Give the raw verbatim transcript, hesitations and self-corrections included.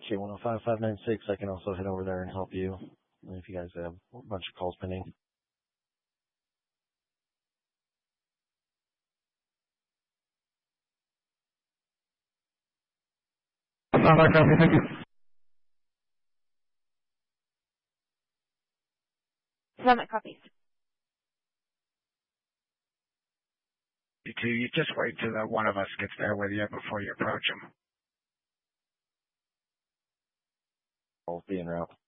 Okay, one oh five, five nine six, I can also head over there and help you if you guys have a bunch of calls pending. Standby copy, thank you. Summit copies. You two, you just wait till the one of us gets there with you before you approach him. I'll be en route.